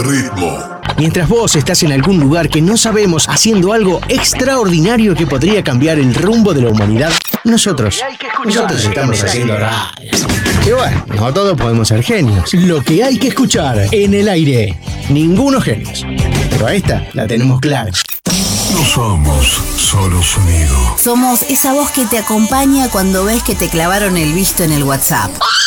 ritmo. Mientras vos estás en algún lugar que no sabemos haciendo algo extraordinario que podría cambiar el rumbo de la humanidad, nosotros estamos haciendo radio. Y bueno, no todos podemos ser genios. Lo que hay que escuchar en el aire. Ninguno genios. Pero a esta la tenemos clara. No somos solo sonido. Somos esa voz que te acompaña cuando ves que te clavaron el visto en el WhatsApp.